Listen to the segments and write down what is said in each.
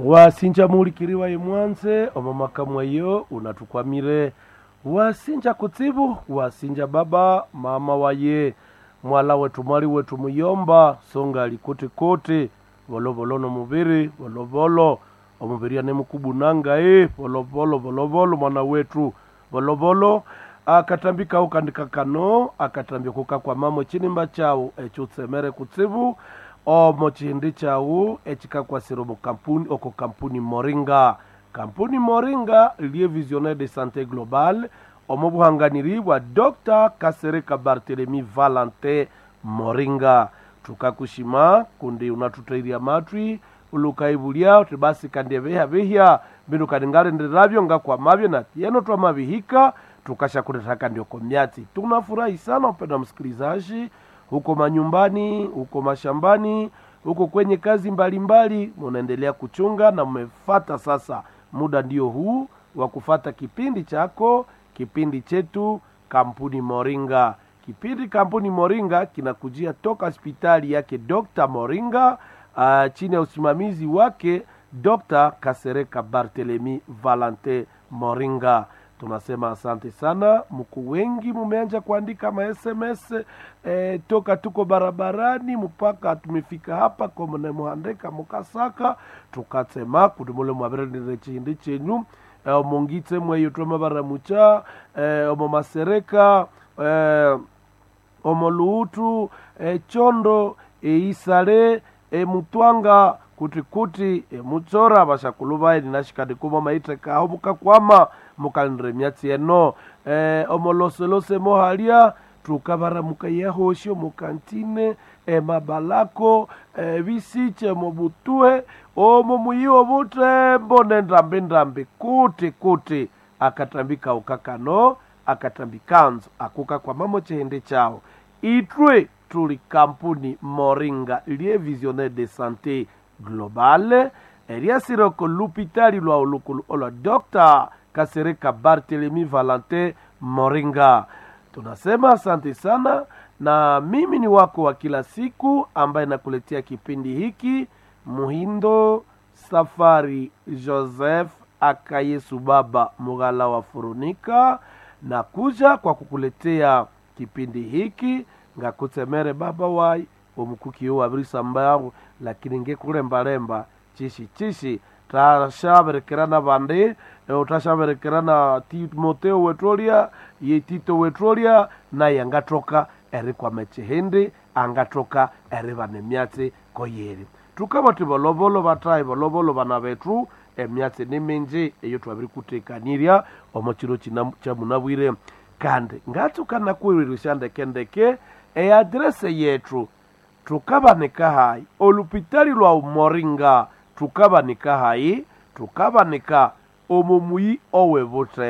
wasinja mulikiriwa imwanze omamakamu ayo unatukwamire wasinja kutsibu wasinja baba mama waye mwala wetu mwali wetu muyomba songa likote kote volovolo no mubiri volovolo omubiri ane mukubunanga volovolo mwana wetu volovolo akatambika ukandika kano akatambia kuka kwa mamo chinimba chao echutsemere kutsibu omo chindi chao echika kwa sirobo kampuni oko kampuni Moringa liye visionnaire de santé globale omo buhanganiri wa Dr. Kasereka Barthelemy Valentin Moringa tukakushima kundi unatutairia matwi ulukaibulia tibasi kandeveha vehia bindu kaningare ndiravyo nga kwa mavyo na tieno tuwa mavihika tukasha kuretaka ndio komyati. Tunafurahi sana mpenda msikilizaji huko manyumbani, huko mashambani, huko kwenye kazi mbalimbali munaendelea kuchunga na mmefata sasa muda ndio huu wa kufata kipindi chako, kipindi chetu kampuni Moringa. Kipindi kampuni Moringa kinakujia toka hospitali yake Dr. Moringa chini ya usimamizi wake Dr. Kasereka Barthelemy Valentin Moringa. Tunasema asante sana, mku wengi mumeanja kuandika ma SMS toka tuko barabarani mpaka tumefika hapa kwa muhandeka mukasaka tukasema kudumule mwabere nirechindi chenyu mungitse mweyo tuma baramucha omomasereka omoluutu chondo isale mutwanga kuti mutsora bashakulubaye ninashikade kuma maite kaho mukakwama mukalindire myatsi eno omoloselose mohalia tukabara mukayehoshyo mukantine mabalako bisiche mobutue omo muyiwo butembo nendambe kuti akatambika ukakano akatambikanzo akuka kwa mamo chende chao itwe tuli kampuni Moringa liye visionnaire de santé globale eria siroko lupitali lwa ulukulu ola Dr. Kasereka Barthelemy Valentin Moringa. Tunasema asante sana, na mimi ni wako wa kila siku ambaye nakuletea kipindi hiki Muhindo Safari Joseph Akayesu Baba Mugala wa Furunika, na kuja kwa kukuletea kipindi hiki ngakutsemere baba wai omukuki wa brisa mbangu lakini ngekuremba chishi tashaberekerana bande utashaberekerana Timoteo wetrolia ye Tito wetrolia na yangatoka eri kwa mechehende angatoka eri banemyatse koyeri tukaba tibolovolo batai bolovolo bana betru emyatse nemenje eyo twabiri kutekaniria omachiro cha munabwire kandi ngatukana kwirusha ndekendeke adrese yetu tukabanika hai olupitali lwa Moringa tukabanika omumuyi owe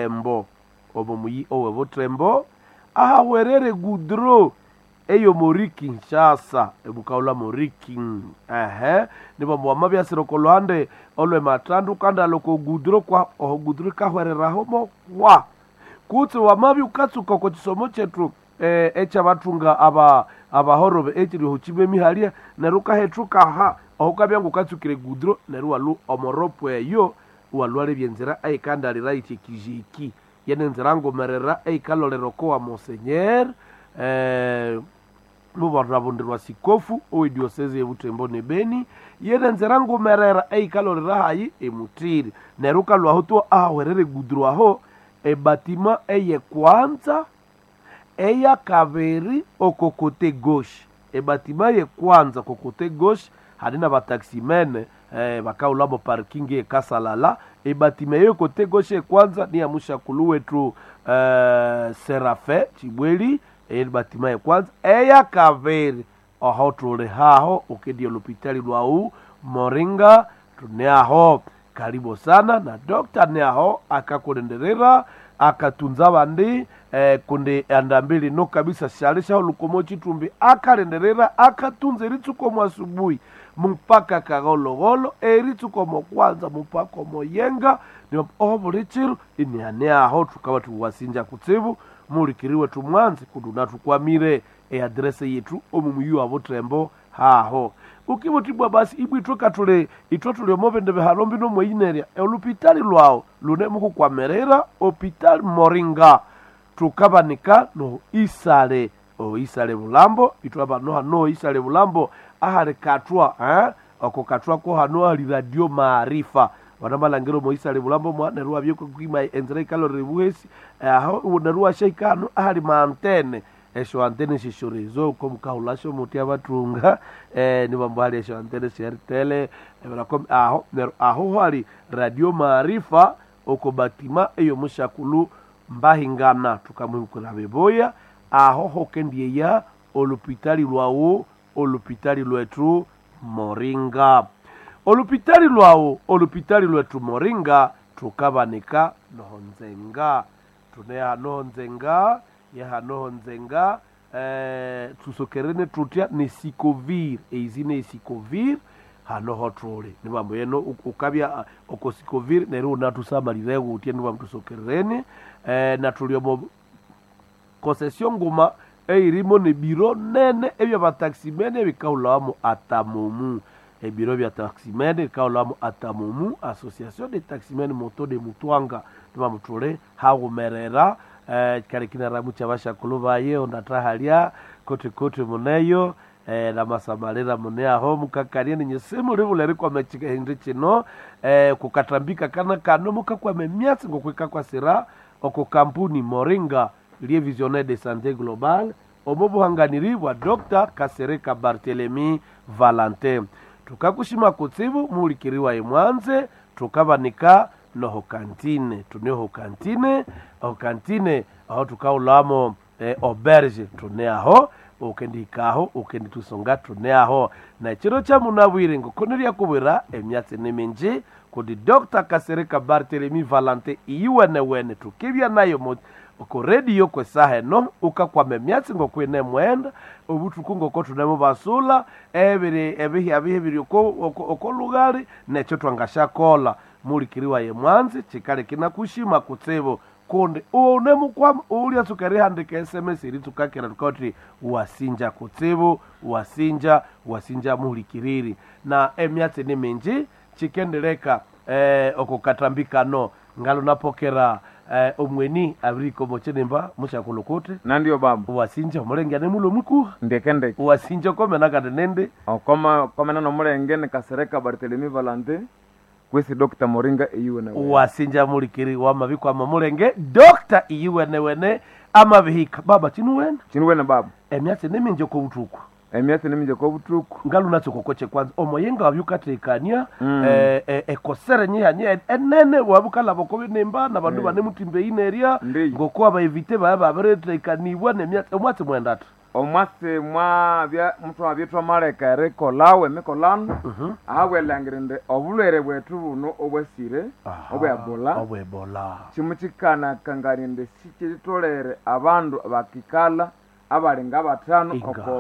butembo ahawerere gudro eyo moriki nshasa ebukaula moriki nibo mwamabya sirokolohande olwe matandu kanda loko gudro kwa gudro kahwerera homo wa kuti wamabi ukatsuka ko chisomo chetu echa batunga abahorobe echiri hochime mihalia neruka hetruka ha okabyangu katsukire gudro neruwalu omoropo eyo walwale byenzera aikanda liraiti kijiki yenenzera ngomerera aikalolero kwa Monseigneur mubarabonderwa sikofu o diocese y'Butembo ne Beni yenenzera ngomerera aikalolera hayi emutiri neruka lwahoto awerere gudro aho batima eye kwanza eya kabiri okokote gauche batima ye kwanza kokote gauche hadina bataximene bakaulamo parking ye kasalala batima ye kote gauche kwanza ni amusha kuluwetu Serafe Chibweli batima ye kwanza eya kabiri ahotrole haho okedio lopitali lwau Moringa tuneaho karibu sana na Dr. Neaho akakurenderera akatunza bandi kunde andambili no kabisa shalisha lukomochi tumbi akarenderera akatunze ritsuko mwasubuhi mpaka kagologolo eritsuko mokwanza mpaka moyenga ni oburichiru Neaho tukaba tuwasinja kutsibu mulikiriwe tumwanze kuduna tukwamire adrese yetu omumuyu wa Butembo haho ukibutibwa basi ibwithuka tuli itho tuli omubindi bihalombi nomweyinerya olupitali lwawu lune mukukwamirira opitali Moringa tukabanika no isale isale bulambo itwa bano hano isale bulambo ahali katwa oko katwa ko hano ali radio Maarifa wanamalangiro mo isale bulambo mwana ruwa byoko kwima enzere kalori buhesi aho unaruwa sheikano ahali maantene esho antene shishurizo ko mukahulasho muti abatunga ni bambali esho antene shertele barakom aho hali radio Maarifa oko batima eyo mushakulu mbahingana tukamwikula beboya aho hokendiye ya olupitali lwawo olupitali lwetu Moringa olupitali lwetu Moringa tukabanika nohonzenga tunea nohonzenga ya nohonzenga tusokerene tutya ni sikovir eizine sikovir hano hotrole ni mambo yeno ukabya okosikovir nero natusamalire gutie ni mambo tusokerene na tuliomo concession nguma irimo ne biro nene ebya bataximene bikaulamo atamumu ebiro bya taximene bikaulamo atamumu association de taximene moto de mutwanga tuma mutule hagumerera karikina ramu chabasha kulubaye ondatrahalia kote muneyo na masamalera munea ho mukakaria ni nyesemu revulere kwa mechika hindi no kukatrambika kana kano mukakwa memyatsi ngokweka kwa sira oko kampuni Moringa lié visionnaire de santé globale omobuhanganiri wa Dr. Kasereka Barthelemy Valentin tukakushima kutsibu mulikiriwa emwanze tukabanika noho kantine tuneho kantine aho tukaulamo auberge tuneaho ukendikaho ukenditusonga tuneaho na chiro cha munabwire ngokoneria kubira emyatsi nemenje kodi Dr. Kasereka Barthelemy Valentin iwene tukibya nayo oko radio kwe sahe no ukakwa memyatsi ngokwene mwenda obutuku ngoko tunemo basula ebihi oko lugari necho twangashakola mulikiriwa ye mwanzi chikale kinakushima kutsebo konde onemu kwa uli asukari handike SMS iri tukakira tukoti wasinja kutsebo wasinja mulikiriri na emyatsi ni menji chikendeleka oko katrambika no ngalo napokera omweni abiriko mochenemba mushakulukote nandiyo babu wasinja omulenge ne mulo muku ndekende wasinja komena kadenende okoma no mulenge ne Kasereka Barthelemy Valentin kwesi Dr. Moringa iwene wasinja mulikiri wa mabiko amulenge Dr. iwene amabihika baba chinuwene babu emyatsi neminje ko butuku emyatsi neminje ko butuku ngalu natso kokoche kwanza omoyenga wabyukatekania ekosere nyanya enene wabukala boko binemba na bandu bane mutimbe ineria ngoko abayivite baba baretekaniwa nemyatsi omwatsi mwendata omwatsi mwabya muthu abyetwa maleka rekolawe mikolano ahawelangirinde obulwere bwetu buno obwesire obwebola chimuchikana kangarinde sichitolere abandu bakikala abalinga batano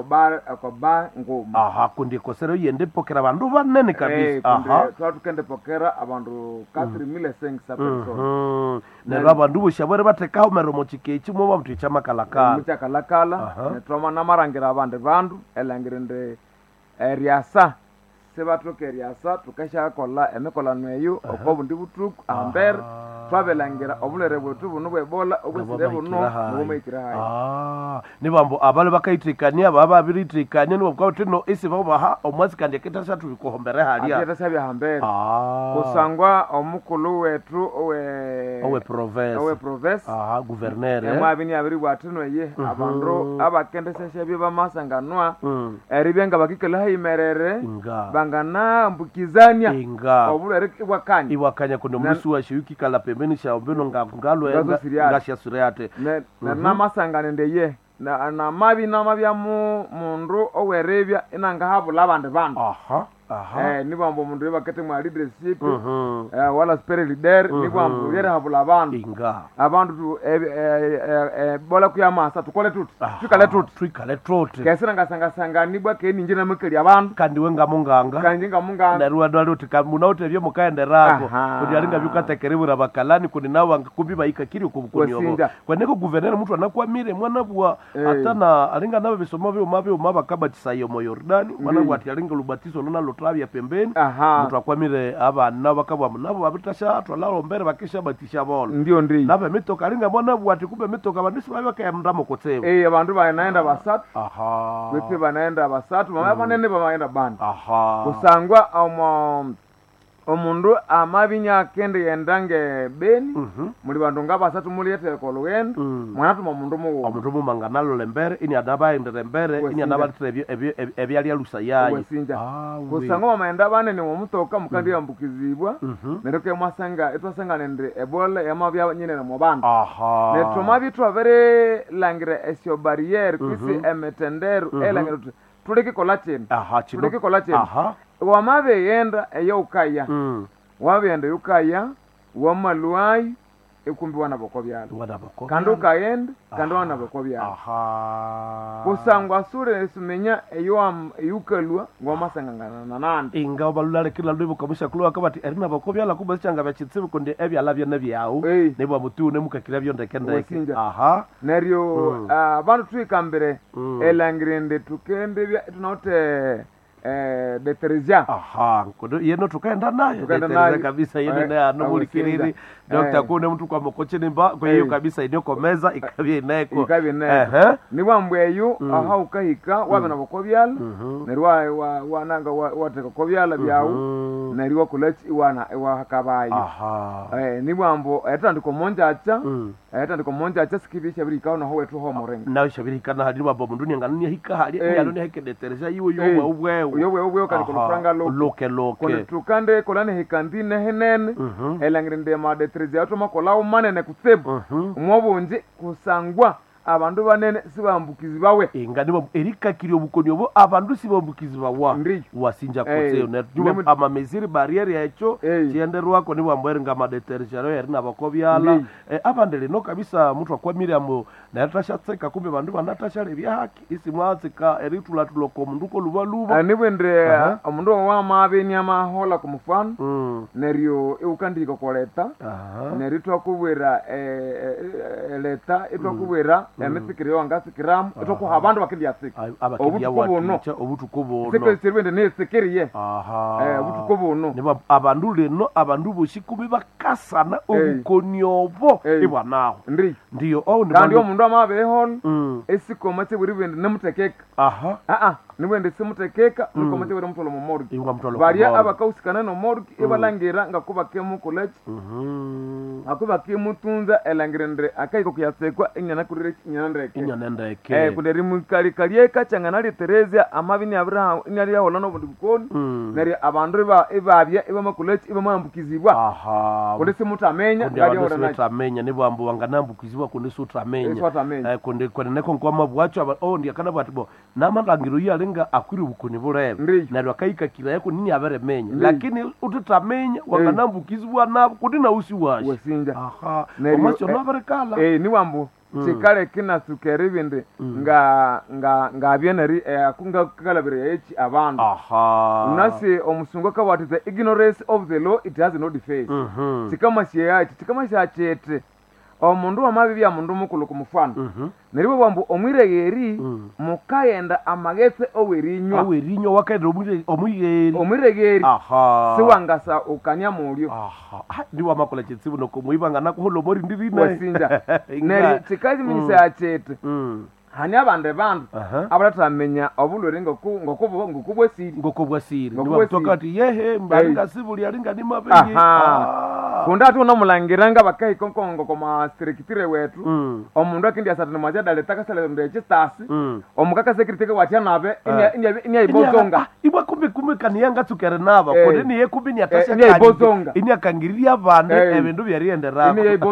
okoba ngoma kundi kosero yende pokera bandu banene kabisa tukende pokera abandu 4500 persons nero abandu boshabore batekaho meromo chikechi mwo bamtu chamakalakala muchakalakala netoma namarangira abandu elangirinde eriasa sebatokeryasa tukashakola emikolano eyo okobundi butuku ambere twabelangira obulere bwetu buno bwebola obwesire buno bwomekira hayi nibambo abale bakaitikania baba biritikania nibo kwa tino isi baba omwazi kandi ketasha tubikohombere hali ya atasabya hambere kusangwa omukulu wetu owe province gouverneur mwabini abiri bwatino ye abandu abakende seshe bamasanganoa eribenga bakikela hayimerere bangana mbukizania obulere ibwakanya kuno musu wa shiyuki kala pembeni sha ombeno ngalo ngasha surate na masangane ndeye na mabi ya mundu owerebya inanga habula bandu nibambo mundu yebakete mwa leadership wala spirit leader nibambo yere habula abantu bola kuyamasa tukole tuti twikale tuti kesera ngasanga nibwa keninje na mukeli abantu kandi wenga munganga na ruwa luti kamuna utevye mukaenderako kuti alinga byukatekeribura bakalani kuni nawo angakumbi bayika kiri kubukunyobo kweneko guverneri mtu anakwamire mwana bwa atana alinga nawe bisomo byo mabakabatiza yo mu Yordani mwana bwa ati alinga lubatizo lona lotravya pembeni mtu akwamire abana bakabwa nabo babitasha twalalo mbere bakisha batisha bolo ndio nabe mitoka alinga mwana bwa ati kumbe mitoka bandisi babaka ya mndamo kotsewo abantu banaenda basatu wepe banaenda basatu mama banene bamaenda bandi kusangwa omundu amabinya kende yendange beni muri bandu ngabasatu muri yete kolugendo mwanatu mundu mumanganalo lembere ini adaba indere mbere ini adaba ebyali alusa yayi kusangwa amaenda bane ni mutoka mukandi yambukizibwa neroke mwasanga etwasanga nende ebola yamabya nyine na mubanda netoma bitu avere langire esio barriere kwisi emetenderu elangire tuleke kolacheni wamabe yenda eyokaya wabenda yukaya wamaluai ekumbi wana boko byalo kando kayenda kando wana boko byalo kusangwa sure esumenya yukalwa ngomasangangana nandi inga balulale kila lwibo kabusha kulwa kabati erina boko byalo kubachanga bachitsibu konde ebyalavya nabyawo nebo mutu ne mukakira byo ndekendeke neryo bantu twikambere elangirende tukende bya tunote deterja kodo yeno tukaenda nayo deterja kabisa yeno na anulikiriri Dr. Kune mtu kwa mokocheni mba kwa hiyo kabisa inyo komeza ikabye ineko ni wambweyu aha ukahika wabe nabokobyala nerwa wananga wateka kobyala byawo nerwa kulechi iwana wakabaye ni wambo etandiko monja acha sikibisha birika na howe tu homorenga nawe shabirika na hadi wabo mundu ngani hika hali yalone hike deterja yiwo yowe kandi kulufranga loke kone tukande kolane hikandine henene elangirinde ma deterja atoma kolao manene kusebu umwobunje kusangwa abandu banene sibambukizi bawe ngani erika kiri obukoni obo abandu sibambukizi bawa wasinja koteo na nyuma amameziri barriere yacho kienderwa ko ni bambere ngama deterjaro yari nabakobyala abandele no kabisa mtu akwamire amo na yatashatseka kumbe bandu banatashale byahaki isimwatsika eritula tuloko munduko lubaluba nibwendre omundu wa mabeni amahola kumufano neryo eukandika koleta nerito kubwera leta itokubwera yamesikire wangasikiramu etokuha abandu bakibyasika obutukubono sekesirwende nesekiriye obutukubono niba abandu leno abandu boshikubi bakasana obukonyobo ibanaho ndiyo kandi omundu amabehon esikoma seburiwende nemutekeka niwende simutekeka nikoma seburi mutolo mu morgi baria abakausikana no morgi ibalangira ngakubakemu college akubakemutunza elangirendre akaiko kuyasekwa inyana kurire inyanendeke kuderi mukali kalieka changanali Teresa amabini Abraham inyali ya holano bukoni nari abandu ibabya ibamakulechi ibamambukizibwa kundese mutamenya ngali holana mutamenya nibo ambu wanganambukizibwa kundese utamenya kunde neko ngoma bwacho ndi akana batibo namandangiro yalenga akwiri bukoni burebe nari akaika kila yako nini aberemenya lakini ututamenya wanganambukizibwa nabo kudina usi waje wesinja omacho nabarekala ni wambu chikale kina sukeri binde nga byeneri akunga kalabire echi abantu unasi omusungo kabati the ignorance of the law it has no defense chikama chete omundu amabibi ya mundu mukulu kumufano neribo bambu omwireyeri mukayenda amagese owerinyo wakaenda omwireyeri siwangasa ukanya mulyo ndiwa makola chitsibu noko muibanga nakuholo mori ndirine wesinja neri chikazi minyisa ya chete hani abande bandu abatamenya obulore ngokubwesiri ndiwa kutoka ati yehe mbalinga sibuli alinga ni mabengi kunda tu nomulangiranga bakaikonkongo koma strictire wetu omundu akindi asatana mwaja daletaka sale ndeche stasi omukaka secretary wacha nabe inya ibozonga ibwa kumbe kaniyanga tsukere naba kode niye kumbe ni atasha ini akangiriria bande ebindu byarienderera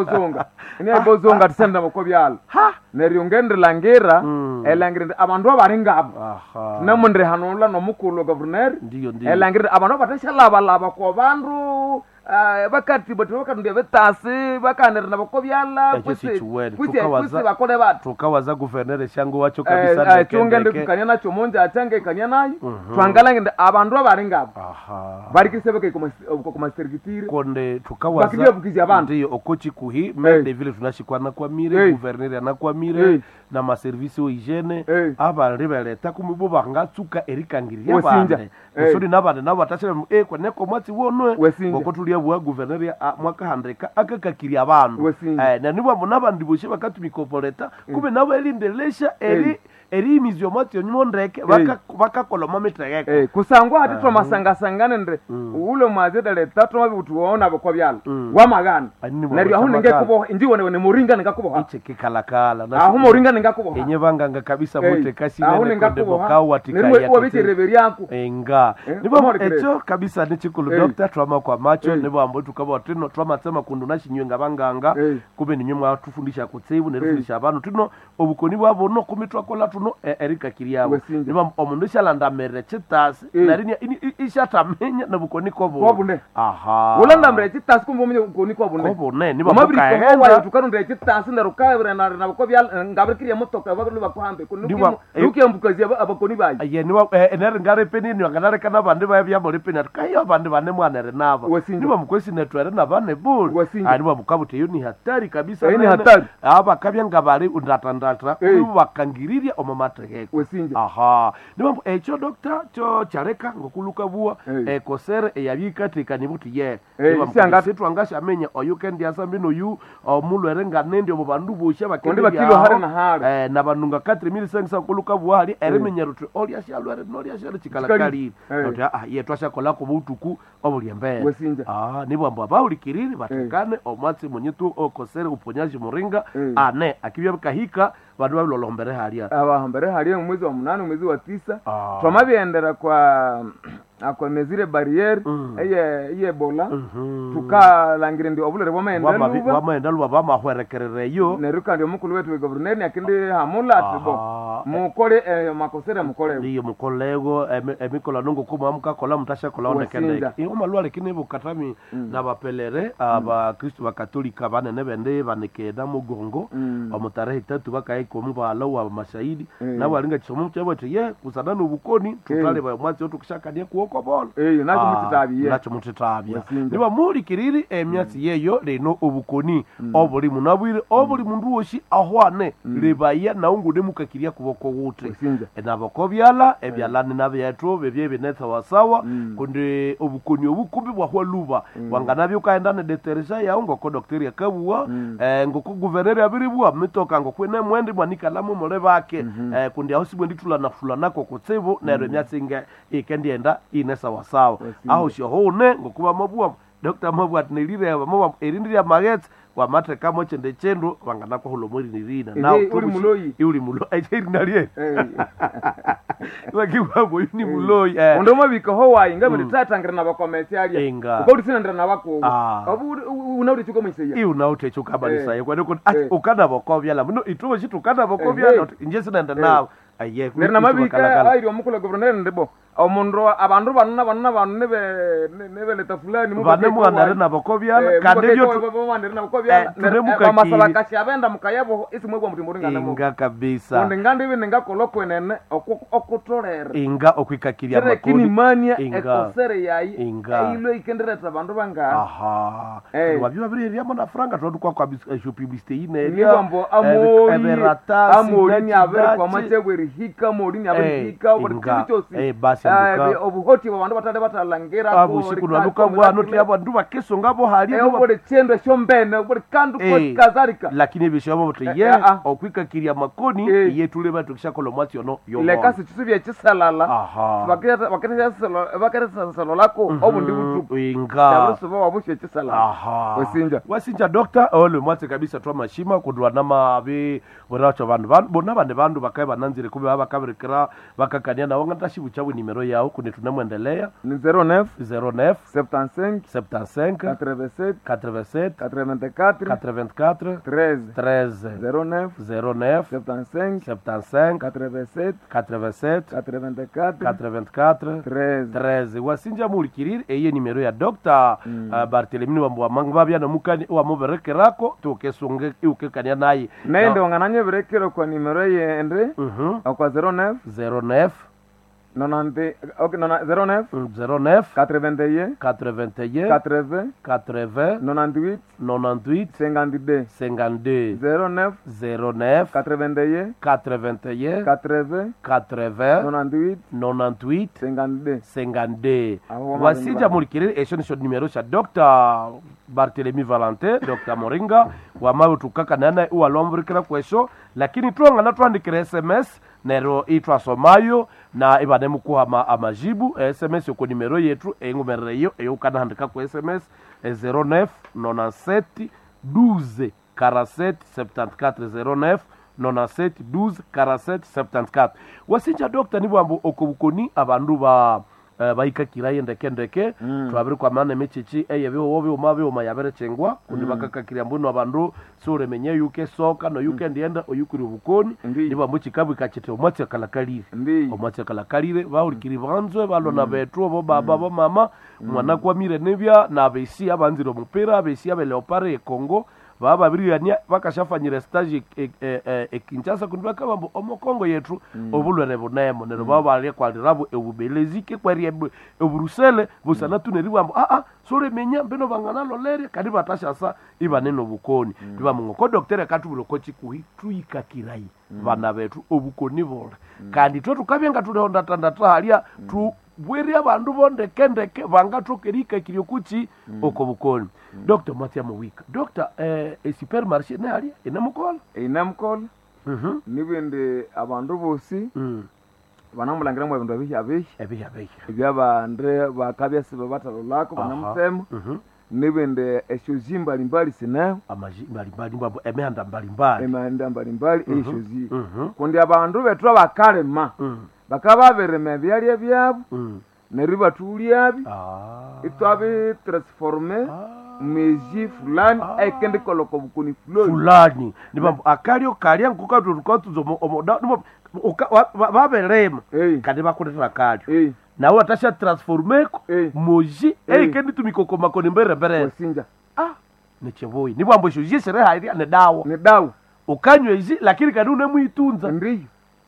inya ibozonga tsenda mukobyala neriyongendre langira elangire abandu abaringabo namundre hanula nomukulu governor elangire abandu batasha laba ko bandu bakati boto bakandi betasi bakanera bakobyala kwisi bakole batu tukawaza governor shango wacho kabisa cyongende kukanya nacho monja atange kanya nayo twangalangende abantu abaringabo barikise bake kuma sergitire konde tukawaza bakiye bukizi abantu ndiyo okochi kuhi mende vile tunashikwana kwa mire governor anakuwa mire na ma service o hygiene aba rebeleta kumibo bangatsuka erikangiria bande usuri nabande nabo atashe kwa neko mwati wonwe ngokotulia bwa governor ya mwaka handeka akakakiria abantu na nibo munaba ndiboshe bakatumikopoleta kube nabo elindelesha eri mizyo mati onyondeke bakakola mametegeko kusangwa hati twa masanga ndre ule mwazeda leta twa bibutuona bako byala wamagana nari aho nenge kubo indiwo ne muringa ningakubho iche kikalakala aho muringa ningakubho enye banganga kabisa bote kasi ne ndebokao watikaya nero bitireveri yanku enga nibo echo kabisa nichikulu doctor twama kwa macho nibo ambo tukaba tino twama tsema kundu nashinywenga banganga kube ninyumwa tufundisha kutsebu nerufundisha abantu tino obukoni bwabo no kumitwa kola tuno erika kiriyawo niba omundu shalanda merechitasi narinya ishatamenya nabukoni kobune ulanda merechitasi kumbomenye ukoni kobune niba mukahenda tukarunda rechitasi narukabira nabukobya ngabirikiriya motoka bakulu bakuhambe nukiambukazi abakoni bayi aye niba ngare peni ni nganare kana bande baye byamore peni kayo bande bane mwanere nabo niba mukwesi netwere nabane bul niba mukabute yo ni hatari kabisa ni hatari aba kabya ngabari undatandatra bakangiriria omamatregeko niba echo doctor cho chareka ngokuluka bua kosere eyabika tekanibuti ye niba setu angasha amenya oyukendi asambino yu omulwere nganende obo bandu bosha bakende bakilo hare na hare na banunga 4500 kuluka bua ali eremenya rutu oli ashalwere noli ashale chikalakali noti ye twasha kolako butuku obuli mbere niba mbo abaulikiriri batekane omwatsi monyetu okosere uponyaji muringa ane akibya kahika bandu balolombere halia abahambere halia mwezi wa 8 mwezi wa 9 twamabiendera kwa mezire barriere eye Ebola tukalangire ndi obulere bwamaenda luba bamahwerekerere yo neruka ndi mukulu wetu we governor yakindi hamula atibo mukole makosera mukole ndiyo mukolego emikola nongo kuma mukakola mutasha kola onekende omalwale kinebo katami nabapelere aba Kristo bakatolika banene bende banekeda mugongo omutarehe 3 bakaiko mubalo wa mashahidi nabo alinga chisomo cyabwe ye kusadana ubukoni tutale ba mwatsi otukishakania kuoko bola nacho mutitabye niba muri kiriri emyatsi yeyo leno ubukoni obuli munabwire obuli mundu woshi ahwane lebaya naungude mukakiria kuboko wote nabako byala ebyalani nabyetro bebye binetsa wasawa kunde obukoni obukubi bwa luba wanganabyo kaenda ne deteresha ya ngoko doctor yakabua ngoko governor abiribwa mitoka ngokwene mwende mwanikalamu mole bake kundi aho sibwe nditula na fulana ko kutsibu na remyatsi nge ikendienda inesa wasawa aho shihone ngokuba mabua Dr. Mabwat nilire mabwa erindira magets wa matre kamo chende chendo wangana ko holomori nirina na uli mulo ayiri nalie wakiwabo ni muloyi ondo mabika ho wayinga muri tatangire nabakomercialia ukodi sinandira nabako abu unauri chuko mwiseya unaute chuka balisa kwa ndiko ukana bokobya la muno itubo chitu kana bokobya nje sinanda nawo aye nerna mabika ayiri omukula governor ndebo omunro abantu banana nebe leta fulani mubane mwana na bokobya kande byo bamandira na bokobya amasaba kashi abenda mukayabo isimwe kwa mutimbo ngana mo inga kabisa ndingandi ibi ningakoloko enene okutolera inga okwikakiria makoni kini mania ekosere yayi ilo ikendereta bandu banga wabyo biri yamo na franga twadukwa kwa publicité ine nibo amori ni abere kwa machebwe hika mori ni abere hika obotiki cyose shanduka obuhoti wa bandu batale batalangira abo shikuno luka bwano ti abandu bakeso ngabo hali obole chendo shombene obole kandu ko kazalika lakini bishobo botiye okwika kiria makoni yetule batu kishakolo mwati ono yo le kasi tsubye chisalala bakere salo lako obu ndi butu inga yabuso wabushe chisalala wasinja doctor ole mwati kabisa twa mashima kudwa nama be boracho bandu bona bandu bakaye bananzire kube bakaberekera bakakania na wanga tashibu chabu nimero yao kune tunamwendelea ni 09 75 87 87 84 13 09 75 87 84 13 wasinja mulikirire eye nimero ya Dr. Barthelemy Wambua mangabya na mukani wa muberekerako tukesunge ukekania naye nende wangananye berekero kwa nimero ye endre kwa 09 09 81 80 98 52 52 09 81 80 98 52 wasija mulikirire esho nisho nimero cha Dr. Barthelemy Valentin Dr. Moringa wamawe tukaka nana uwalombrikira kwesho lakini tuangana tuandikira SMS nero itwasomayo na ibane mukuha amajibu SMS yoko nimero yetu engumereyo eyukana handika ku SMS 09 97 12 47 74 09 97 12 47 74 wasinja Dr. Nibwambu okobukoni abandu baikakira yendeke twabiri kwa mane mechichi eyebe wobe umabe umayabere chengwa kundi bakakakira mbuno abandu sure menye yuke soka no yuke ndienda oyukuri ubukoni niba muchikabu kachete omwatsi akalakalire baulikiri banzwe balona betru bo baba bo mama mwana kwa mire nebya na besi abanziro mupira besi abeleopare ekongo baba biriyanya bakashafanyira stage Kinshasa kundi bakabambo omokongo yetu obulwere bunemo nero baba ali kwalirabu ebubelezike kwari eburusele busana tuneriwambo sore menya mbeno bangana lolere kandi batashasa ibaneno bukoni biba mungoko docteur katuburo kochi kuhituika kirai bana betu obukoni bora kandi twa tukabyenga tulehonda tandata halia tu bweri abandu bondekendeke bangatrokerika kiryo kuchi okobukoni Dr. Matia Mowika Dr. supermarché ne ali inamukola nibende abandu bosi banamulangira mu bintu abihi byabande bakabyase babatalolako banamutema nibende eshozi mbalimbali sinayo mbalimbali emihanda mbalimbali eshozi kundi abandu betwa bakalema bakaba bereme byali byabo neriba tuliabi itwabe transformer meji fulani ekende koloko bukuni fulani nibambo akalio kalya nkukatu tukatuzo omoda babelema kandi bakuletera kalio nawe atasha transformer moji ekende tumikoko makoni mbere wasinja necheboyi nibambo shoji sere hairi ne dawa ukanywe izi lakini kandi unemuitunza ndiyo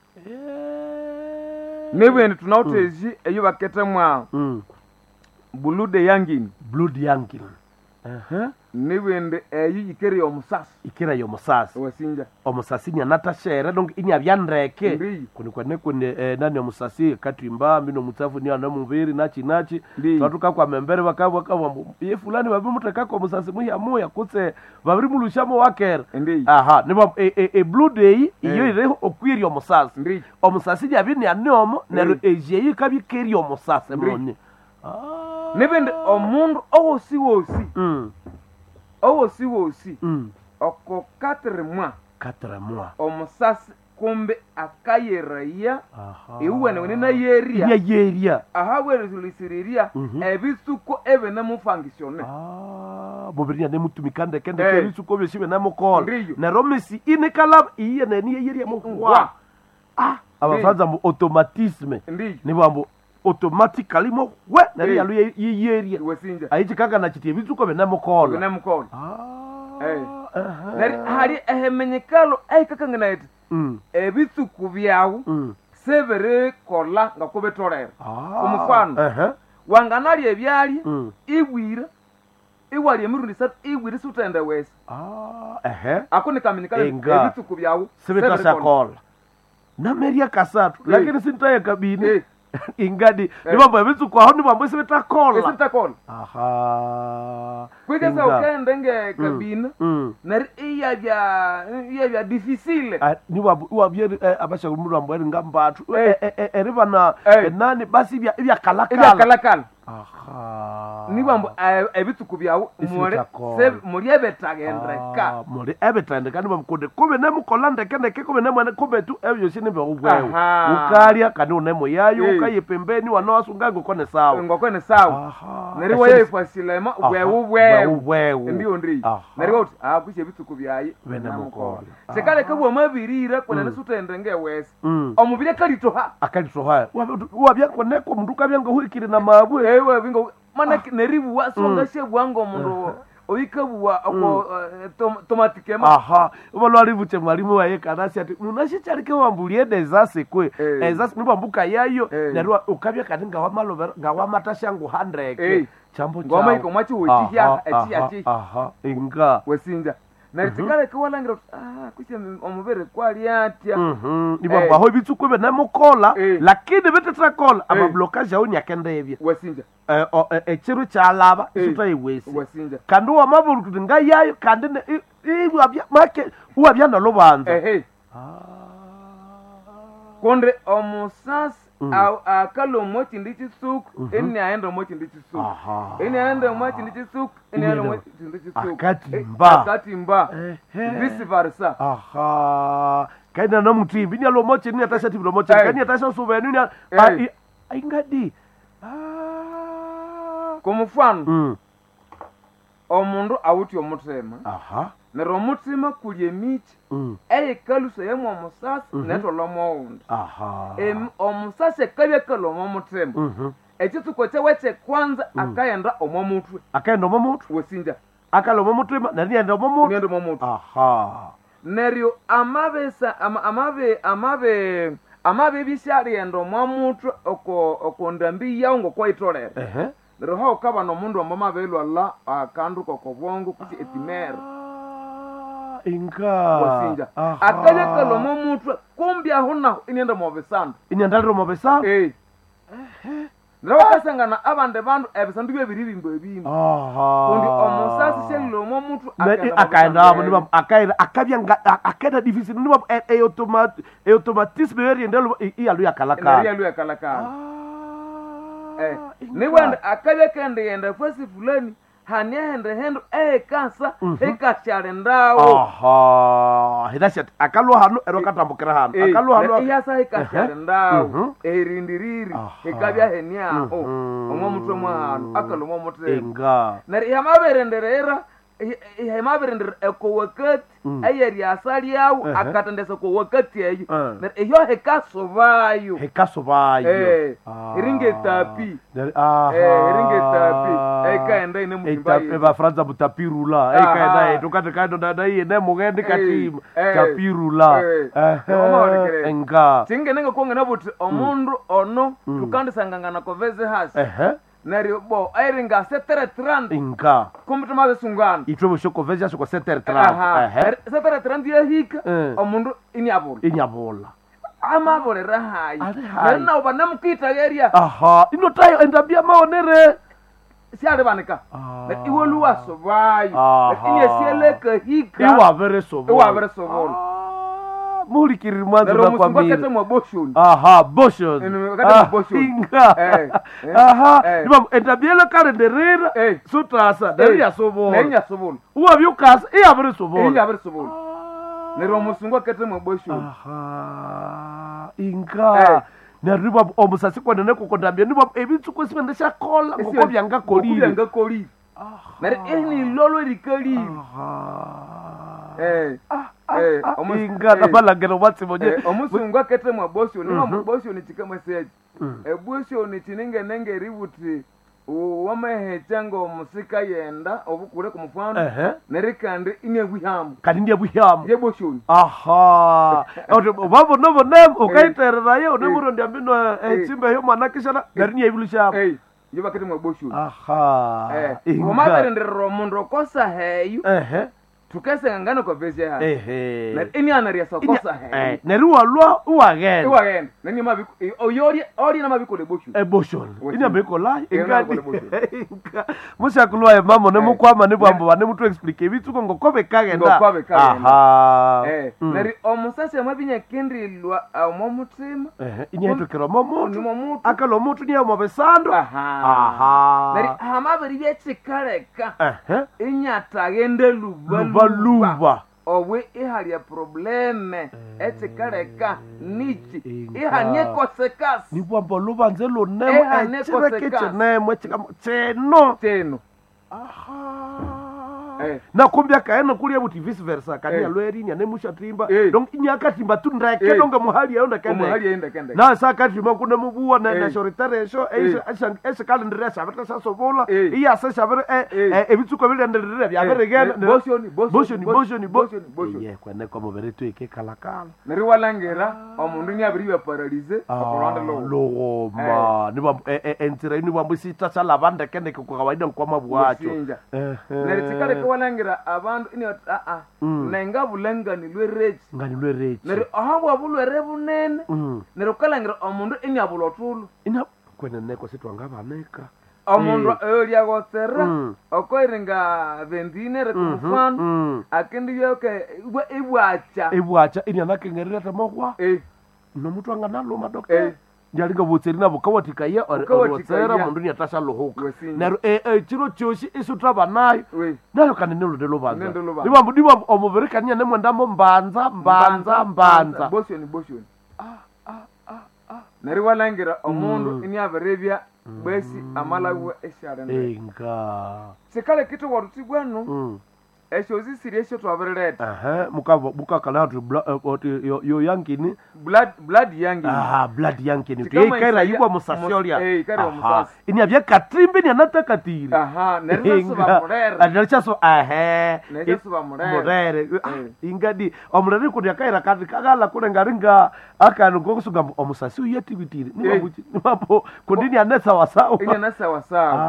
nebwene tunautezi eyo bakete mwa blood youngin nibwende eyo ikere omusasi wasinja omusasi nya natashere donc inya byandreke kuni nani omusasi katimba mbino mutsafu ni ana mubiri nachi twatuka kwa membere bakabwa ye fulani babimuteka kwa omusasi muya kutse babiri mulushamo wakera niba blood eyi iyo ire okwiri omusasi yabini anomo nero ejeyi kabikeri omusasi mone nibende omundu owosi oko 4 mois omusasi kumbe akayeraya iwene wenena yeria ahawerezulisiriria ebisuko ebe namufangisione bobirinya nemutumikande kende ebisuko byeshibe namukola neromisi inikala iye neni yeria mukwa abafanza mu automatisme nibambo automatically mo we nari yalu yeria ayichikanga na chiti bisuko benamukola nari hari ehemenyekalo ayikakanga naiti ebisuku byawo severe kola ngakobetorera umufano wanganali ebyali igwira iwali emirundi 3 igwira sutende wese akoni kamenyekalo ebisuku byawo severe kola na meria kasatu lakini sintaye kabine ingadi ni mambo yabitu kwa honi mambo sibitakola sibitakola aha kwike sa ukende nge kabina na iya bya difficile ni wabye abasha umuntu ambwe ngambatu eribana nani basi bya kalakala aha ni bambo ebituku byawo muri ebetagendeka muri ebetandeka ni bamukode kube ne mukola ndeke kube ne mwana kube tu ebyo sine bya ubwewe ukalya kandi unemo yayo ukaye pembeni wanawasunga ngokone sawa neriwo yefasilema ubwewe ndiyo ndi neriwo kushe ebituku byaye bene mukola sekale kabwo mabirira kona nesutende ngewese omubire kalitoha wabya koneko mundu kabyango huikire na mabwe ewe bingo mana neribu wasonga shebwango mundu oyikabuwa ako tomatike aha ubalo alivuche mwalimu waye kanasi ati unashicyarike wambulie desase kwe ezase nibambuka yayo nerwa ukabya kadinga wa malovera ngawa matashangu 100 chambo cha ngoma iko mwachi uchiya ati aha inga wesinja naritikale kwalangira kuche omubere kwali atya nibamba ho bitsuko be namukola lakini betetra kola ama blockage yawo nyakendebye wesinja ekiro kyalaba isuta iwesi wesinja kandi wa mabulu kudinga yayo kandi ibwabya make uwabya nalobanza konde omusasi akalo mochi ndichisuku eni aenda mochi ndichisuku eni aenda mochi ndichisuku eni aenda mochi ndichisuku akatimba vice versa aha kaina na mutimbi ni alo mochi ni atasha tibilo mochi kani atasha subeni ni ingadi kumufano omundu awuti omutima nero omutima kuli emiti eyikalusa yemu omusasi netolomo owundi omusasi ekabya kaloma omutima ekituko kyewe kyekwanza akayenda omomutwe wesinja akaloma omutima nanienda omomutwe neryo amabe bisyalienda omomutwe okondambi yawu ngokwayitolera neryo hawo kaba nomundu amamabelwala akandu kokobwongo kuti etimere inga wasinja akabya kaloma omutwe kumbi aho naho inienda mobisando neryo wakasangana abandi bandu ebisandu byebiribimbo ebindi kundi omusasi sheliloma omutwe akaenda difficile niba automatisme yeriendelo iyalu yakalakala niwende akabya kendiyenda fasi fulani haniahende hendo ekasa ekasyale ndawo hidashat akalwa hano erokatambukira hano akalwa hano iyasa ekasyale ndawo erindiriri ekabya heniaho omomutwe mwahano akaloma omutwe nari ihamaberenderera ihamaberendera eko wakati ayeri asali yawo akatendesa ko wakati eyo iyo hekasobayo iringetapi ekaenda ine mutimbaye eba franza butapirula ekaenda etokate kando ndai ene mugende katima tapirula enga tingenenge kongena buti omundu ono tukandisangangana koveze hasi neryo bo airinga 7:30 inga kumutuma besungana itwe bushoko veja shoko 7:30 7:30 yahika omundu inyabula amabolera hayi nena obana mukita area inotayo endabia maonere siale banika iwoluwa sobayo inyesieleka hika iwabere sobolo mulikiri mwanzo na kwa mimi boshon niba entabiela kalenderera sutasa nenya sobolo uwa byukasa iyabere sobolo nero musungu kete mu boshon inga nariba omusasi kwa nene kukondambia niba ebitsuko sibendesha kola ngoko byanga kolire nare eni lolo likali inga nabalagero batsi bonye omusungu akete mu boshon niba mu boshon chikama seje boshon chinenge ributi wamehechango omusika yenda obukule ku mufano nerikandi inyebwihamu kandi ndiebwihamu yeboshoni babo nobo nem ukaitererayo nemuro ndiambino chimbe yo manakishana garinya ibilusha nje bakete mu boshoni inga omaberenderero omundu okosa heyo tukese ngano kwa vese ha na ini anaria sokosa he neru walwa uwagenda nani mabiku oyori na mabiku leboshu ebosho ini abiko la ingadi musha kulwa ya mama ne mukwama ne bambo bane mutu explain bituko ngokobe kagenda aha nari omusase mabinya kendri lwa omomutima ini etokero momo akalo mutu ni omobesando aha nari amabiri byechikareka inyatagende luba owe ihalia probleme echikareka nichi ihanye kosekasi ni bwambo lubanze lo nemo echireke nemo cheno aha na kumbia kaena kulia buti vice versa kania lweri nya nemusha timba donc inyaka timba tundake donga muhali yaonda kende na saka timba kuna mubuwa na shoritare sho ese kalendere sabata sasobola iya sasa bere ebitsuko bile ndere bya bere gena boshoni ye kwene ko mubere tu ike kalakala neri walangera omundu ni abiri paralize akoranda lo ma ni ba entire ni bambusi tsa lavanda kende ko kawaida kwa mabwacho neri tikale walangira abantu ini nenga bulenga ni lwereji neri ahabwa bulwere bunene neri kalangira omundu ini abulotulu ina kwene neko sitwangabaneka omundu elia gotera okoiringa vendine rekumfan akindi yoke ibwacha ini anakengerera tamokwa no mutu anganalo madokter njalinga botseri nabo kawatikaya orotera mundu ni atasha lohoka nero chiro choshi isutraba nayo nalo kanene lodelo banza ndibambu omuberekanya ne mwandamo mbanza boshoni neri walangira omundu ini aberebya bwesi amalawe esharende enga sekale kitu warutsigwano esho zisiri esho twaberereta mukakala hatu yo yankini blood yankini blood yankini kaira yibwa musasiolia kaira musasi ini abya katrimbi ni anataka tiri nerisa ba murere nerisa so nerisa ba murere ingadi omurere kundi kaira kadi kagala kule ngaringa akanu ngokusuga omusasi uyetibitiri nibapo kundi ni anesa wasao ini anesa wasao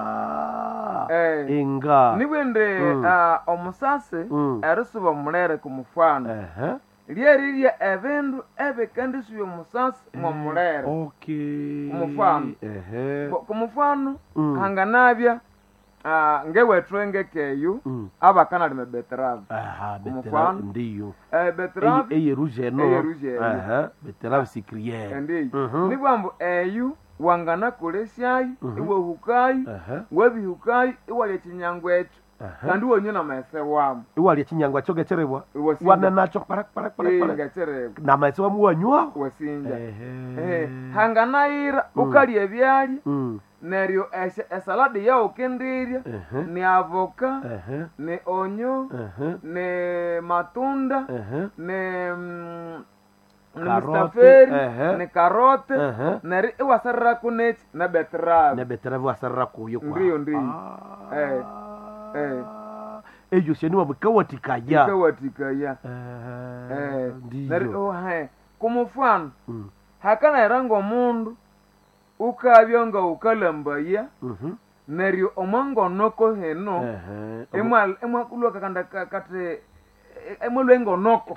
inga niwende omusase erisuba murere kumufano lyeriria evindu ebikandisuye omusase mwamurere kumufano kumufano hanganabya ngewetwenge keyu abakanali mebeterave kumufano ndiyo beterave eyerujeno beterave sikriere nibwambu eyu wangana kolesyayi iwe hukayi webihukayi iwalya chinyangwa echo kandi wonyona maese wamu iwalya chinyangwa cho gecherebwa wana nacho parak na maese wamu wanywa wasinja hanganaira ukalya ebyalya neryo esaladi yao kendirya ni avoka ni onyo ni matunda ni mustaferi ni karote neri iwasarra kunechi na beterave wasarra kuyo kwa ndiyo ejo sheni wabikawatikaya neri kumufano hakana erango mundu ukabyonga ukalambaya neryo omwangonoko heno emwakulwa kakanda kate emolwengo noko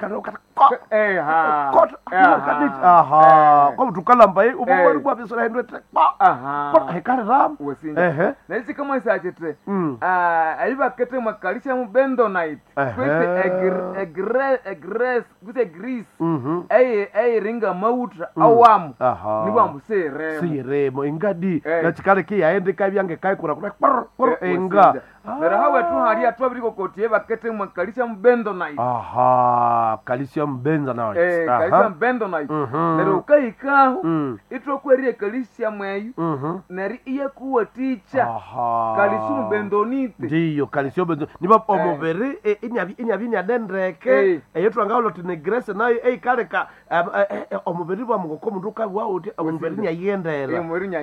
kwa tukalambaye ubori kwa bisora hendwe kwa hekare ram nesi kama isachete aliba kete makalisha mu bendonite kwete grease ringa mautra awamu nibambu seremo ingadi na chikale ki yaende kabyange kai kura enga nera hawe tu hali atwabiriko kotie bakete makalisha mu bendonite calcium benzoate calcium benzoate nero kaikaho itokwerie calcium eyu neri iye kuwa ticha calcium benzonite ndiyo calcium benzoate niba omubere inyabi nyadendreke eyetwangalo tinegrese nayo kaleka omubere bwa mugoko munduka waute omubere nyayendera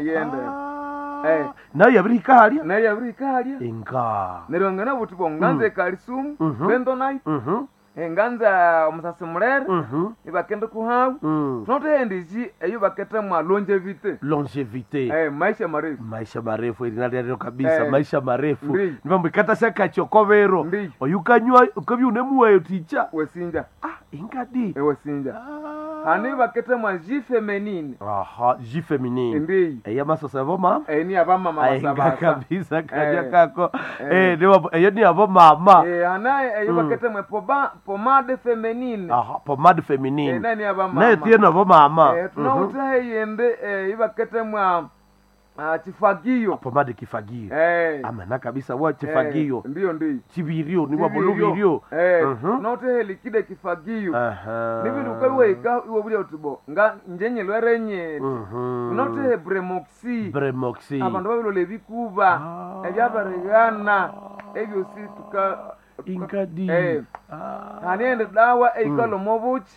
nayo yabirika halya inga inga nero ngana buti bonganze calcium benzoate enganza omusasi mulere ibakende kuhabu tunotehendishi eyo bakete mwa longevite maisha marefu irinalero kabisa maisha marefu nivambo ikata shaka chokovero oyukanywa ukabi unemuwayo ticha wesinja ingadi wesinja hani bakete mwa feminine ji feminine ndi eya masosa yavo mama ni abama masabasa kabisa kanya kako eyo ni avo mama hana eyo bakete mwa pomade feminine pomade feminine nani abama naye tieno avo mama tunautahe yende ibakete mwa chifagio pomade kifagio amana kabisa wa chifagio ndio chibirio ni wabulubirio note helikide kifagio nibi ukawe iwo buli otubo nga njenye lwerenye note bremoxi abantu babilo lebikuba ebyabarigana ebyo situka ingadi hanende dawa eikalo mobuchi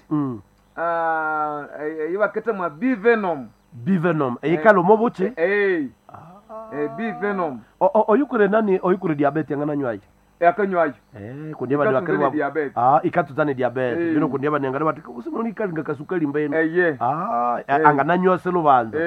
ibakete mwa bivenom eyikalo mobuche bivenom oyukure nani oyukure diabetes ngana nywayi yakanywayi kundiba ndibakerwa ikatutane diabetes bino kundiba nyangana bati kusimoni kalinga kasukali mbeno angana nyose lubanza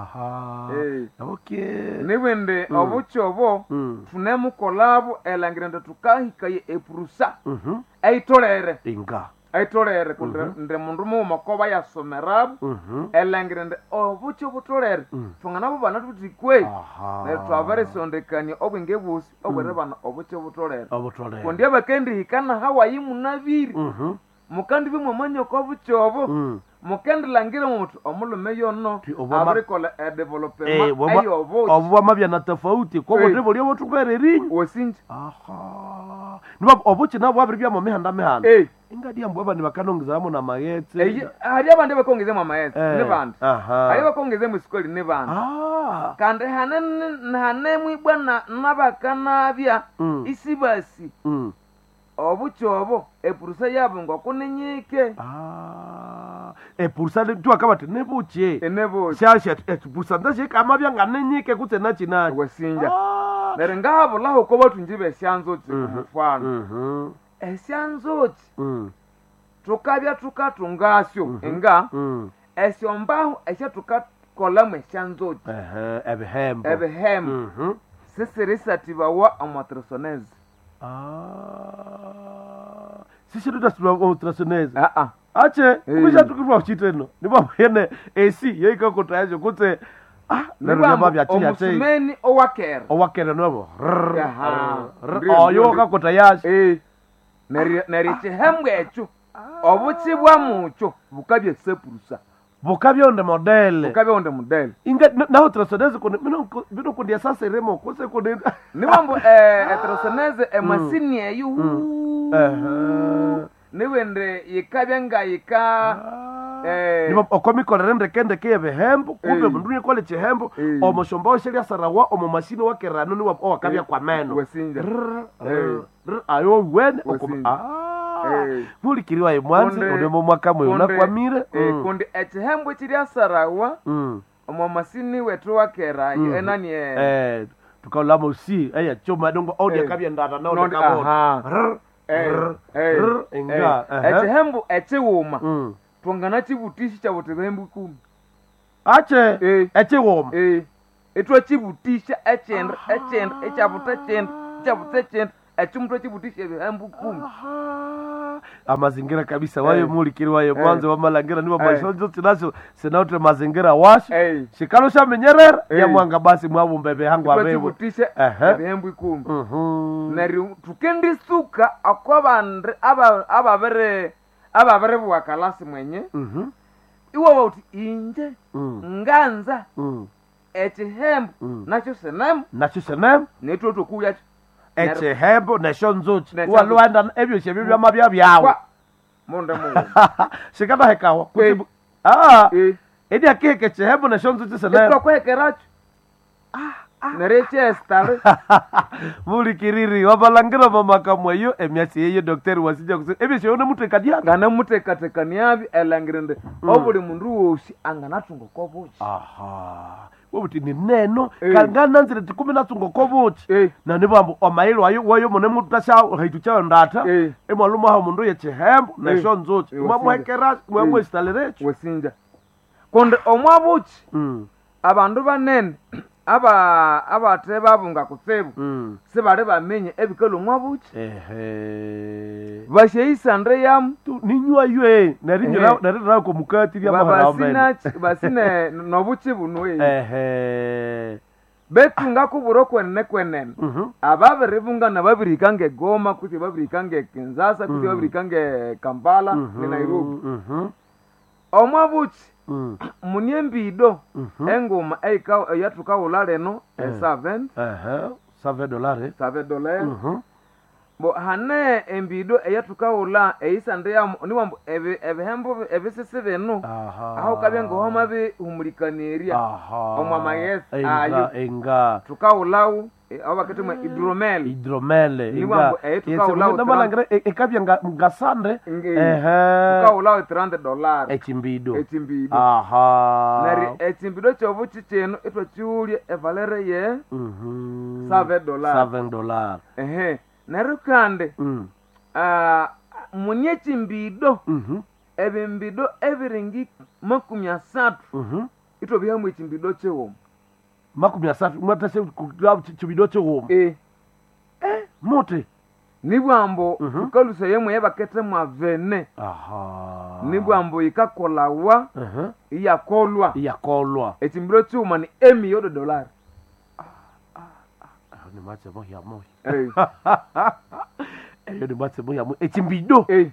okay niwende obuchobo funemu kolabo elangirende tukahikaye epurusa eitolere inga aitolere kunde mundu mu makoba ya somerabu elangirende obucho butolere tungana bana tutikwe ne twavere sondekani obwenge busi obwere bana obucho butolere kundi abakendi hikana hawayi munabiri mukandi bimwe manyo ko buchobo mukendi langira mutu omulume yono abrikola development obo mabya na tofauti ko bote boli obutukere rinyi osinje niba obuchi nabo abiribya mu mihanda ingadi ambo abandi bakanongezamo na magetse hari abandi bakongeze mu magetse ne bandi hari bakongeze mu skoli ne bandi kandi hane mwibwana nabakanabya isibasi obuchobo epurusa yabo ngo kunenyike epurusa tu akabate nebuche shasha epurusa ndaje kama byanga nenyike kutse nachinani wesinja nerenga habo laho ko batunjibe syanzo mfano esyanzochi tukabya tukatungasyo enga esyombaho esya tukakolamwe esyanzochi ebihembo sisirisatiba wa amatrosonese sisi tutasiba amatrosonese ache kubisha tukirwa chiteno niba yene esi yeka kotaje kutse niba omusumeni owakera nobo oyo kakota yashi neriche hembwe echo obuchibwa mucho bukabye sepurusa bukabye onde model inga na trosonese ko bino kundia sasa remo kose ko ni mambo trosonese emasini eyu niwende yikabya ngayika niba okomikole rende kende kebe hembo kumbe mndunye kole chehembo omoshombo sheria sarawa omomashini wakerano ni wakabya kwa meno ayo wene mulikiriwa emwanzi odemo mwaka mwe unakwamire kundi echehembo chiria sarawa omomashini wetu wakera enani tukaula mosi choma dongo odi akabya ndata na odi kabo echehembo echiwuma twangana chibutishi cha botebembu 10 ache echiwoma etwa chibutisha echenda echabutechenda echumtwa chibutisha ebembu 10 amazingira kabisa wayo mulikiri wayo mwanzo wa malangira niba bashozo tinacho senautre mazingira washo shikalo sha menyerera ya mwanga basi mwabo mbebe hangu abebo chibutisha ebembu 10 nari tukendi suka akwabandre ababere bwakalasi mwenye iwo bauti inje nganza echihembo nacho senemu netwo tokuya echihembo neshonzochi walwanda ebyo shebyo mabya byawo monda shikaba hekawa kutibu edi akeke chihembo neshonzochi senemu etwa kwekeracho nereche stare mulikiriri wabalangira mama kamweyo emyasi yeyo doctor wasija kuse ebyo shone mutekadiya ngana mutekatekaniyabi elangirende obuli mundu wosi anganatungo kobuchi wobuti ni neno kangana nzire tikumi natungo kobuchi na nibambo omailo ayo wayo mone mutasha haitucha ndata emwaluma ha mundu yechehembo na shonzochi mwamwekera mwamwestalere wesinja konde omwabuchi abandu banene abate babunga kusebu sebale bamenye ebikalo mwabuchi basheisandre yam ninywa ywe narinira ko mukati bya mahara basine nobuchi bunwe betunga kuburo kwenene ababiribunga na babirikange Goma kuti babirikange Kinshasa kuti babirikange Kampala ne Nairobi omwabuchi munyembido engoma eika yatuka ulaleno $7 bo hane embido eyatuka ula eisande ya niwambo ebehembo ebisese beno aho kabengo homa be humulikaneria omwa mayesa ayo enga tuka ulawu abaketuma hidromel niwambo tuka ulawu namalangire ekabya ngasande tuka ulawu $30 echimbido nari echimbido chovu chicheno etwa chiulye evalere ye $7 nerukande munye chimbido ebimbido ebiringi 30 ito bihamwe chimbido chewo 30 mwatase kugaba chimbido chewo mote nibwambo ukaluse yemwe yabakete mwa vene nibwambo ikakolawa iyakolwa echimbido chuma ni $1 million ni mache moya eyo ni mache moya echimbido $1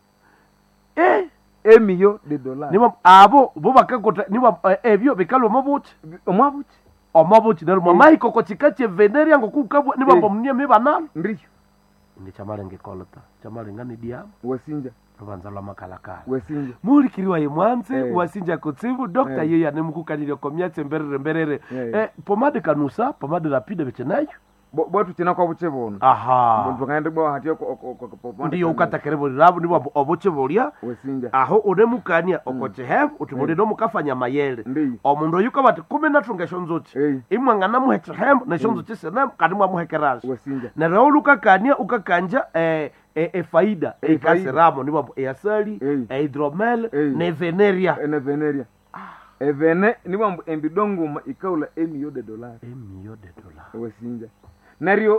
million niba abo bo bakakota niba ebyo bikalo omabuchi nero mamayi koko chikache veneria ngo kukabwa niba bomnie mebanalo ndiyo ndi chamale ngekolota chamale ngani dia wesinja rubanza makalakala wesinja muri kiriwa yemwanze wasinja kutsibu dokta yeya nemukukanire komyatse mberere pomade kanusa pomade rapide bechenayo bwatu china kwa buche bono bwakaende bwa hati ndiyo ukatakere boli rabu nibo obuche bolia wesinja aho odemukania okochehev utimode no mukafanya mayele omundu yuka bati 10 nzochi imwangana muhechehem na shonzochi sena kadimwa muhekeraje wesinja na rauluka kania ukakanja faida kasiramo nibo eyasali hidromel ne veneria evene nibo embidonguma ikaula $1 million wesinja nario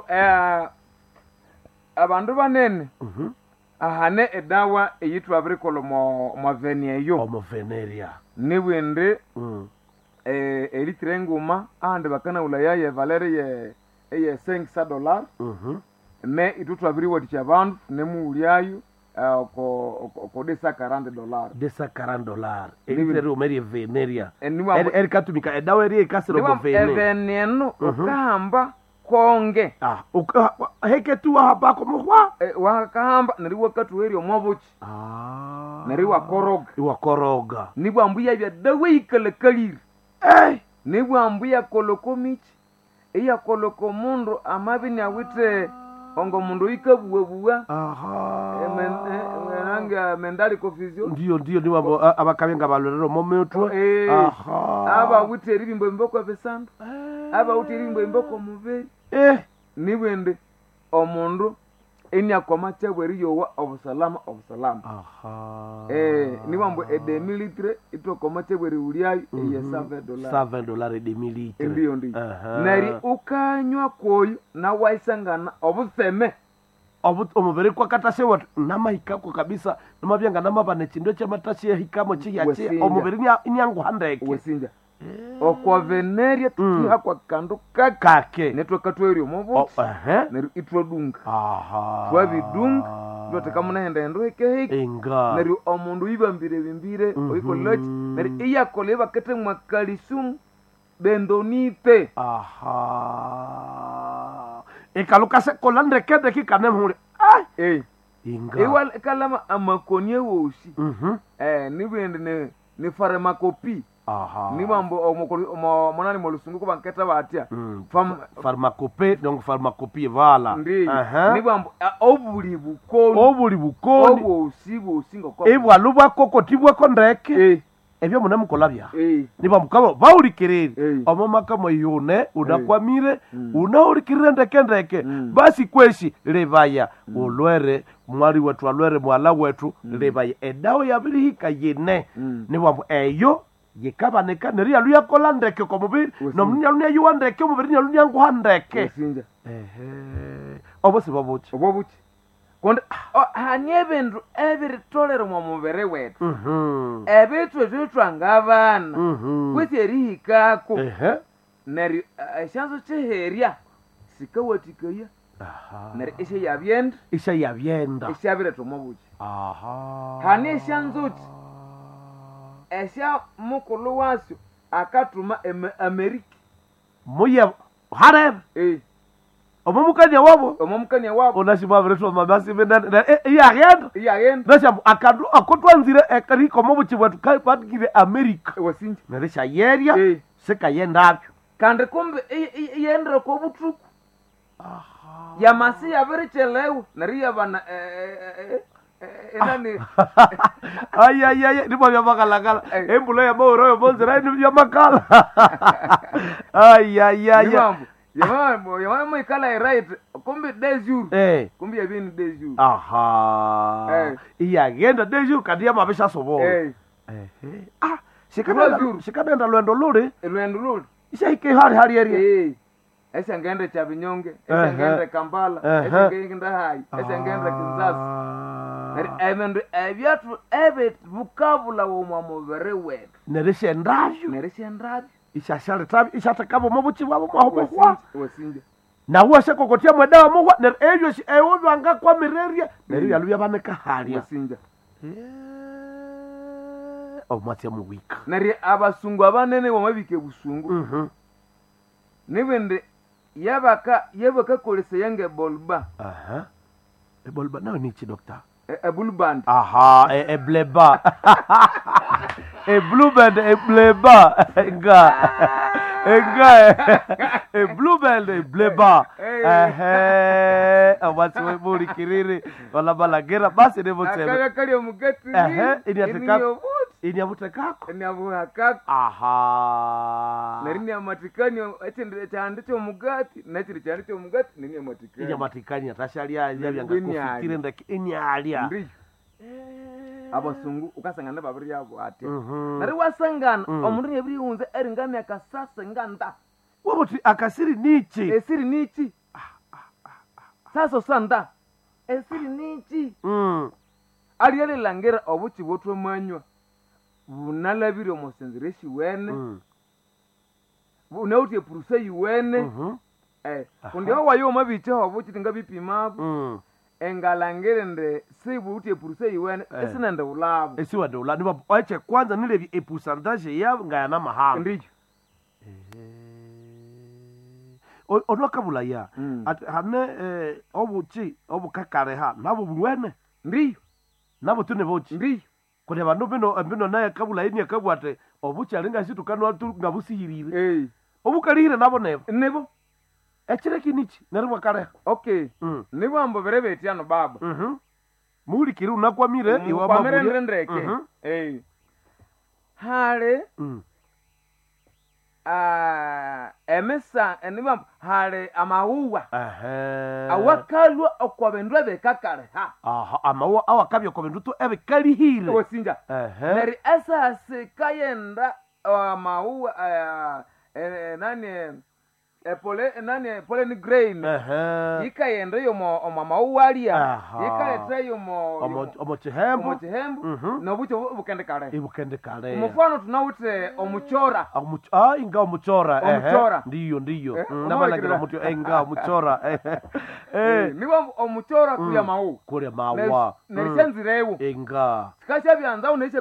abandu banene ahane edawa eyitwa brikolo mo veneyo veneria niwende elitrenguma ande bakana ulaya ye valere ye $5 me itutwa biriwo tichabandu nemuulyayo ko $40 elitero meri veneria katumika edawa eri kasero ko veneno ukahamba konge heke tu hapa ko muhwa wakahamba nari wakatu eri omwabuchi nari wakoroga nibwambuya bya dawe ikalekaliri nibwambuya kolokomichi iya kolokomundo amabini awite ongo mundu ikabuwa menanga mendali confusion ndiyo nibo abakabenga balorero mometwa aba witeri bimbo mboko besanda aba witeri bimbo mboko muveri nibwende omundu enya komacha bweri yowa obusalama nibambo edemilitre ito komacha bweri uliayo eye $7 edemilitre ndiyo nari ukanywa koyo na waisangana obuseme omubere kwa katashe watu namahikako kabisa namabyenga namabane chindo chamatashe hikamo chiyache omubere inyangu handeke wesinja okwa veneria tukiha kwa kandu kake netwa katwerio mobuchi neru itrodunga twabidunga twateka munahenda endo heke neru omundu ibambire bimbire oikolochi neru iyakoleba kete mwakalisum bendonite ekalukase kolande kede kikanemhure iwal kalama amakonye woshi nibende ne pharmacopi nibambo monani molusungu kubanketa batia pharmacopi donc pharmacopi vala nibambo obuli bukoni obusi ngoko ebwalu bwako kotibwa kondeke ebyo munamukola bya niba mukabo baulikiriri omomaka moyune unakwamire unaulikirire ndeke basi kweshi lebaya ulwere mwali wetu alwere mwala wetu lebaya edawo yabilihika yine niba eyo yikabaneka neri yaluya kola ndeke ko mubiri no munya lunya yuwa ndeke mubiri nyalunya nguha ndeke obo sibabuchi konde hanyebindu ebiritolera mu mubiri wetu ebitu ebitwangabana kwisi erihikako neri eshanzo cheheria sikawatikaya neri isha yabyenda ishabireta omubuchi hani eshanzo esha mukulu wasyo akatuma Amerika muya hareb omomukanya wabo onashima vireto mabasi benda yagenda nasha akotwanzire ekariko mobuchi bwatu kai patkire Amerika wasinje narisha yeria seka yendabyo kandi kumbe yendera ko butuku yamasi yabirichelewa nariya bana enani ay nibo byabakalakala embulo ya boro yo bonzera ni byamakala ay yamamo ikala right kumbe dezur kumbe yabini dezur iyagenda dezur kadia mabesha sobo shikadenda lwendo luri ishaike hari area ese ngende Chabinyonge ese ngende Kampala ese ngende Hai ese ngende Kinshasa ebendu ebyatu ebukabula wo mwamubere wetu nereshe ndavyo ishashale tabi ishatakabo mobuchi bwabo mwaho wasinje na wose kokotia mwedawa muhwa ner ebyo ewo banga kwa mireria neri yaluya baneka halia wasinje omwatya mu week neri abasungu abanene wamabike busungu nibende yabaka kolese yange bolba bolba nayo nichi doctor bulband bleba blue band bleba enga bluebell bleba awati webuli kiriri wala balagera basi nebo tsebe akakali omugati ini abutekako narini amatikani etende cyande cyo mugati nakiri cyande cyo mugati nini amatikani ini amatikani atashali aje kufikire ndaki ini alia abasungu ukasangana babiri yabo ati nari wasangana omuntu yebirihunze eringana yakasasa nganda wobuti akasiri nichi esiri nichi saso sanda esiri nichi ali yale langera obuchi botwe manywa bunalabire omusenzereshi wene bunautie puruse yiwene kundi wayo mabiche obuchi tinga bipimabo engalangere nde sibu utie puruse yiwene esinende ulabo esiwande ulabo niba ache kwanza nilebi epusantage ya ngayana mahanga ndiyo onwakabula ya hane obuchi obukakareha nabo bulwene ndiyo nabo tune bochi ndiyo kone bandu bino naye kabula ini akabwate obuchi alinga situkano atu ngabusihirire obukalihire nabo nebo echireki nichi nari wakareha okay nibo ambo berebetiano baba muri kiru nakwamire iwa babure ndreke hale emesa niba hale amahuwa awakalwa okwabendwa bekakare amahuwa awakabyo okwabendwa to ebekalihire osinja neri asase kayenda amahuwa nani pollen grain yikayenda yo mamauwalia yikaleta yo omochihembu nobucho bukende kale mufano tunawute omuchora inga omuchora ndiyo nabalagira mutyo enga omuchora niwa omuchora kuya mawu mawa nesenzirewo enga sikasha byanza uneshe